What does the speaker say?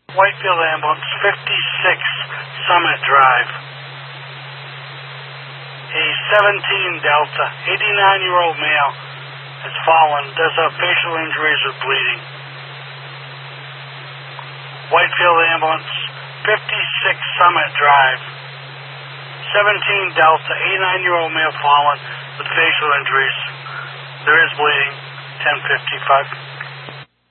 Whitefield Ambulance, 56 Summit Drive. A 17 Delta, 89-year-old male has fallen, does have facial injuries with bleeding. Whitefield Ambulance, 56 Summit Drive. 17 Delta, 89-year-old male fallen with facial injuries. There is bleeding, 10:55.